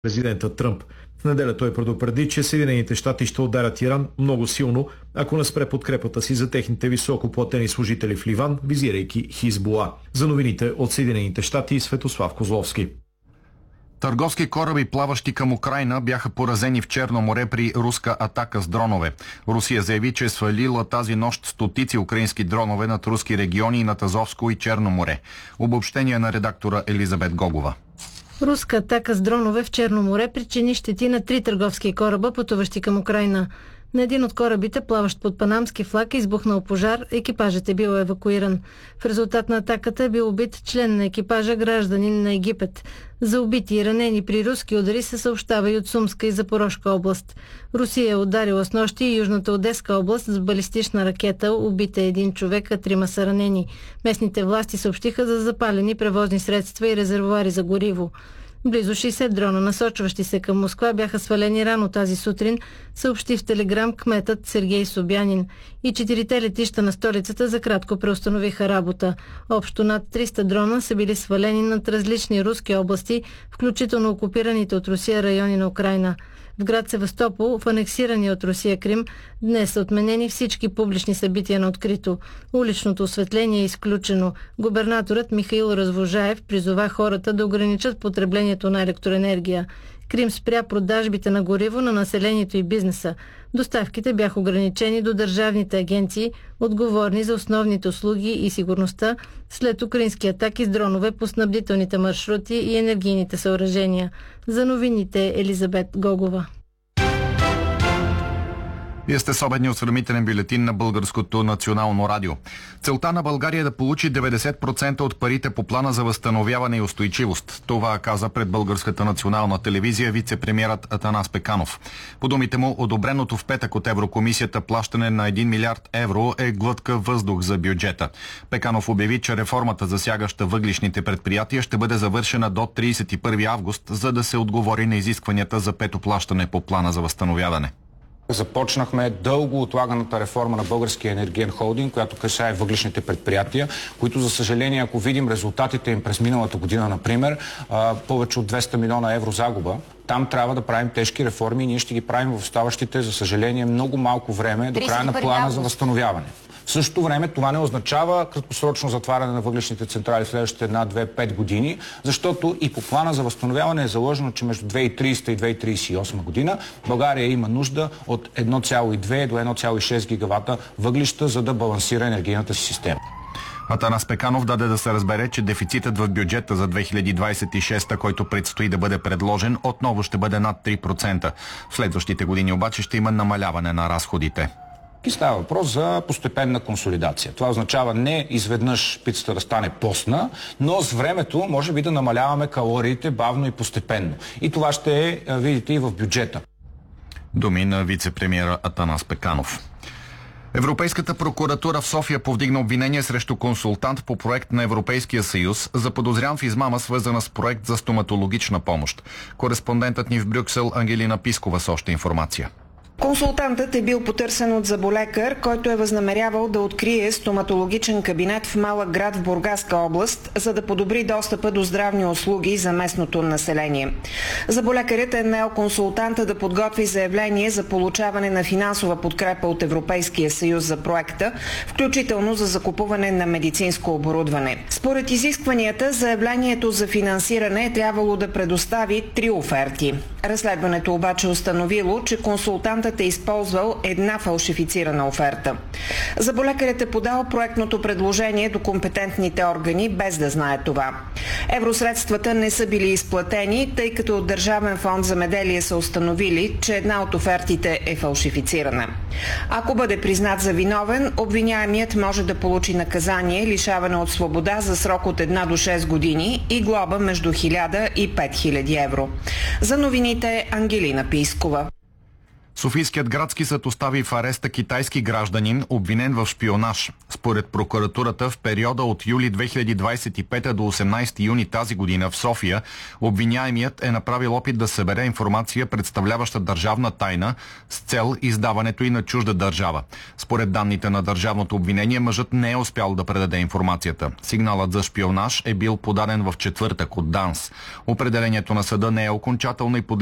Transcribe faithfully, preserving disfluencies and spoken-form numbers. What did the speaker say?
президента Тръмп. В неделя той предупреди, че Съединените щати ще ударят Иран много силно, ако не спре подкрепата си за техните високо платени служители в Ливан, визирайки Хизбула. За новините от Съединените щати, Светослав Козловски. Търговски кораби, плаващи към Украйна, бяха поразени в Черно море при руска атака с дронове. Русия заяви, че е свалила тази нощ стотици украински дронове над руски региони над Азовско и Черно море. Обобщение на редактора Елизабет Гогова. Руска атака с дронове в Черно море причини щети на три търговски кораба, пътуващи към Украйна. На един от корабите, плаващ под панамски флаг, е избухнал пожар, екипажът е бил евакуиран. В резултат на атаката е бил убит член на екипажа, гражданин на Египет. За убити и ранени при руски удари се съобщава и от Сумска и Запорожка област. Русия е ударила с нощи и Южната Одеска област с балистична ракета, убита един човек, а трима са ранени. Местните власти съобщиха за запалени превозни средства и резервоари за гориво. Близо шейсет дрона, насочващи се към Москва, бяха свалени рано тази сутрин, съобщи в Телеграм кметът Сергей Собянин. И четирите летища на столицата за кратко преустановиха работа. Общо над триста дрона са били свалени над различни руски области, включително окупираните от Русия райони на Украйна. В град Севастопол, в анексирания от Русия Крим, днес са отменени всички публични събития на открито. Уличното осветление е изключено. Губернаторът Михаил Развожаев призова хората да ограничат потреблението на електроенергия. Крим спря продажбите на гориво на населението и бизнеса. Доставките бяха ограничени до държавните агенции, отговорни за основните услуги и сигурността, след украински атаки с дронове по снабдителните маршрути и енергийните съоръжения. За новините Елизабет Гогова. Вие сте с обедния осведомителен бюлетин на Българското национално радио. Целта на България е да получи деветдесет процента от парите по плана за възстановяване и устойчивост. Това каза пред Българската национална телевизия вице-премиерът Атанас Пеканов. По думите му, одобреното в петък от Еврокомисията плащане на един милиард евро е глътка въздух за бюджета. Пеканов обяви, че реформата, засягаща въглищните предприятия, ще бъде завършена до тридесет и първи август, за да се отговори на изискванията за пето плащане по плана за възстановяване. Започнахме дълго отлаганата реформа на Българския енергиен холдинг, която касае въглищните предприятия, които, за съжаление, ако видим резултатите им през миналата година, например, повече от двеста милиона евро загуба, там трябва да правим тежки реформи и ние ще ги правим в оставащите, за съжаление, много малко време до края на плана за възстановяване. В същото време това не означава краткосрочно затваряне на въглищните централи в следващите една, две, пет години, защото и по плана за възстановяване е заложено, че между две хиляди и тридесета и две хиляди тридесет и осма година България има нужда от едно цяло и две до едно цяло и шест гигавата въглища, за да балансира енергийната си система. Атанас Пеканов даде да се разбере, че дефицитът в бюджета за две хиляди двадесет и шеста, който предстои да бъде предложен, отново ще бъде над три процента. В следващите години обаче ще има намаляване на разходите. И става въпрос за постепенна консолидация. Това означава не изведнъж пицата да стане постна, но с времето може би да намаляваме калориите бавно и постепенно. И това ще е, видите, и в бюджета. Думи на вице-премиера Атанас Пеканов. Европейската прокуратура в София повдигна обвинение срещу консултант по проект на Европейския съюз, заподозрян в измама, свързана с проект за стоматологична помощ. Кореспондентът ни в Брюксел Ангелина Пискова с още информация. Консултантът е бил потърсен от зъболекар, който е възнамерявал да открие стоматологичен кабинет в малък град в Бургаска област, за да подобри достъпа до здравни услуги за местното население. Зъболекарят е наел консултанта да подготви заявление за получаване на финансова подкрепа от Европейския съюз за проекта, включително за закупуване на медицинско оборудване. Според изискванията, заявлението за финансиране е трябвало да предостави три оферти. Разследването обаче установило, че консултантът е използвал една фалшифицирана оферта. Зъболекарят е подал проектното предложение до компетентните органи, без да знае това. Евросредствата не са били изплатени, тъй като от Държавен фонд Земеделие са установили, че една от офертите е фалшифицирана. Ако бъде признат за виновен, обвиняемият може да получи наказание лишаване от свобода за срок от една до шест години и глоба между хиляда и пет хиляди евро. За новините Ангелина Пискова. Софийският градски съд остави в ареста китайски гражданин, обвинен в шпионаж. Според прокуратурата в периода от юли две хиляди двадесет и пета до осемнадесети юни тази година в София обвиняемият е направил опит да събере информация, представляваща държавна тайна, с цел издаването и на чужда държава. Според данните на държавното обвинение, мъжът не е успял да предаде информацията. Сигналът за шпионаж е бил подаден в четвъртък от ДАНС. Определението на съда не е окончателно и подлежи